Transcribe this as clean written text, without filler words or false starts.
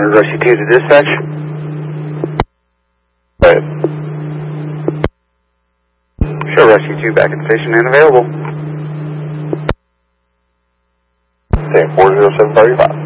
Rescue 2 to dispatch. Go ahead. Sure, Rescue 2 back at station and available. Same 40735.